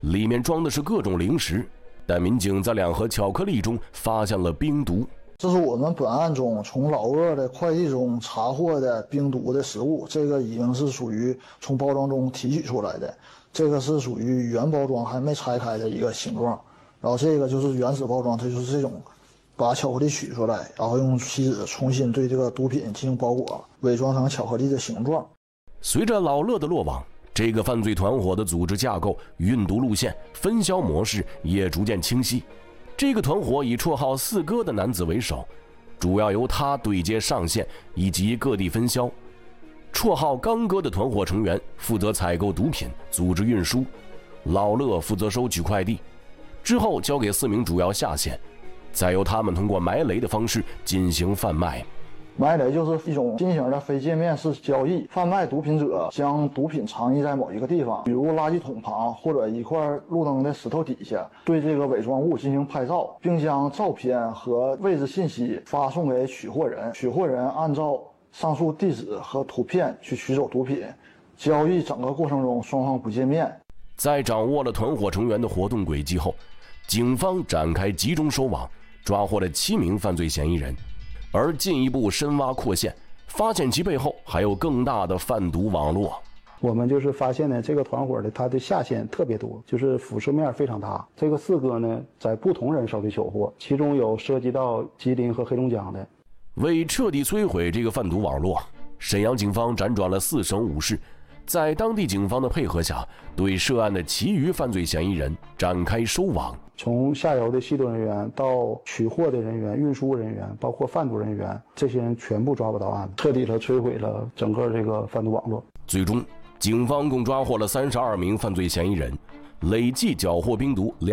里面装的是各种零食，但民警在2盒巧克力中发现了冰毒。 这是我们本案中从老鄂的快递中查获的冰毒的食物，这个已经是属于从包装中提取出来的，这个是属于原包装还没拆开的一个形状，然后这个就是原始包装，它就是这种把巧克力取出来，然后用锡纸重新对这个毒品进行包裹，伪装成巧克力的形状。 随着老乐的落网，这个犯罪团伙的组织架构、运毒路线、分销模式也逐渐清晰。这个团伙以绰号四哥的男子为首，主要由他对接上线以及各地分销。绰号刚哥的团伙成员负责采购毒品，组织运输，老乐负责收取快递，之后交给4名主要下线，再由他们通过埋雷的方式进行贩卖。 埋雷就是一种新型的非界面式交易，贩卖毒品者将毒品藏匿在某一个地方，比如垃圾桶旁或者一块路灯的石头底下，对这个伪装物进行拍照，并将照片和位置信息发送给取货人，取货人按照上述地址和图片去取走毒品。交易整个过程中双方不见面。 在掌握了团伙成员的活动轨迹后，警方展开集中收网，抓获了7名犯罪嫌疑人。而进一步深挖扩线，发现其背后还有更大的贩毒网络。 我们就是发现呢，这个团伙的它的下线特别多，就是辐射面非常大。这个四哥呢，在不同人手里缴获，其中有涉及到吉林和黑龙江的。 为彻底摧毁这个贩毒网络，沈阳警方辗转了4省5市，在当地警方的配合下，对涉案的其余犯罪嫌疑人展开收网。 从下游的吸毒人员到取货的人员、运输人员，包括贩毒人员，这些人全部抓不到案子，彻底的摧毁了整个这个贩毒网络。 最终，警方共抓获了32名犯罪嫌疑人，累计缴获冰毒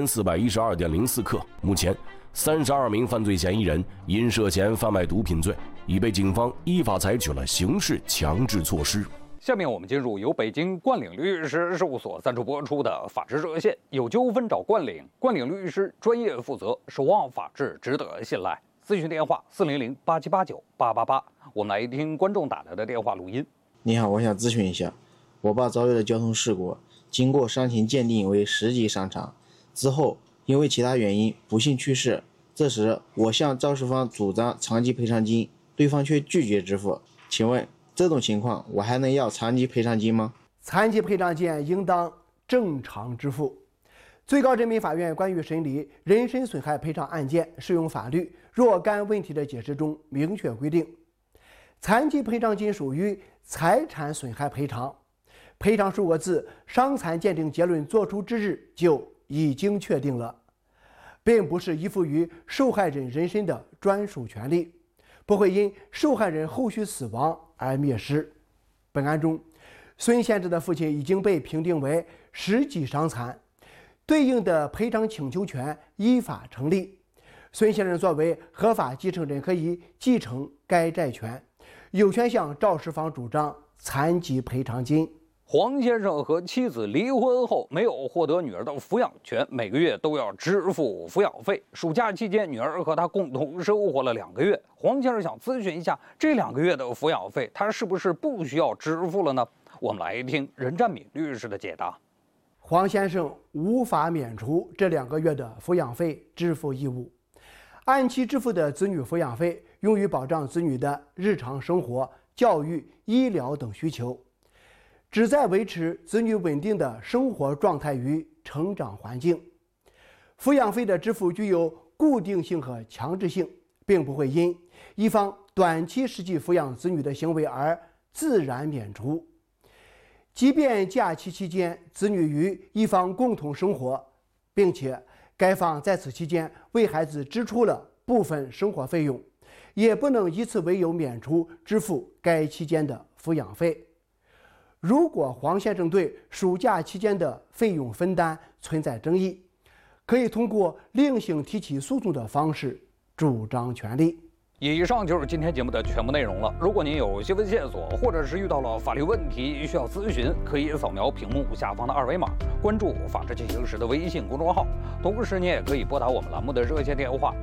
2412.04克。目前，32名犯罪嫌疑人因涉嫌贩卖毒品罪，已被警方依法采取了刑事强制措施。 下面我们进入由北京冠岭律师事务所赞助播出的法治热线，有纠纷找冠岭，冠岭律师专业负责，守望法治，值得信赖。咨询电话400-8789-888。我们来听观众打来的电话录音。 你好，我想咨询一下，我爸遭遇了交通事故，经过伤情鉴定为10级伤残，之后因为其他原因不幸去世。这时我向肇事方主张残疾赔偿金，对方却拒绝支付，请问这种情况我还能要残疾赔偿金吗？ 残疾赔偿金应当正常支付。最高人民法院关于审理人身损害赔偿案件适用法律若干问题的解释中明确规定，残疾赔偿金属于财产损害赔偿，赔偿数额自伤残鉴定结论作出之日就已经确定了，并不是依附于受害人人身的专属权利，不会因受害人后续死亡而灭失。本案中，孙先生的父亲已经被评定为10级伤残，对应的赔偿请求权依法成立。孙先生作为合法继承人，可以继承该债权，有权向肇事方主张残疾赔偿金。 黄先生和妻子离婚后没有获得女儿的抚养权，每个月都要支付抚养费。暑假期间，女儿和他共同生活了2个月。黄先生想咨询一下，这2个月的抚养费，他是不是不需要支付了呢？我们来听任占敏律师的解答。 黄先生无法免除这2个月的抚养费支付义务，按期支付的子女抚养费用于保障子女的日常生活、教育、医疗等需求，旨在维持子女稳定的生活状态与成长环境。抚养费的支付具有固定性和强制性，并不会因一方短期实际抚养子女的行为而自然免除。即便假期期间子女与一方共同生活，并且该方在此期间为孩子支出了部分生活费用，也不能以此为由免除支付该期间的抚养费。如果黄先生对暑假期间的费用分担存在争议，可以通过另行提起诉讼的方式主张权利。 以上就是今天节目的全部内容了。如果您有新闻线索，或者是遇到了法律问题需要咨询，可以扫描屏幕下方的2维码，关注“法治进行时”的微信公众号。同时，您也可以拨打我们栏目的热线电话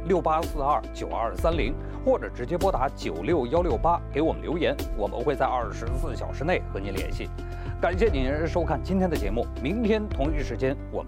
68429230，或者直接拨打96168给我们留言，我们会在24小时内和您联系。 感谢您收看今天的节目，明天同一时间我们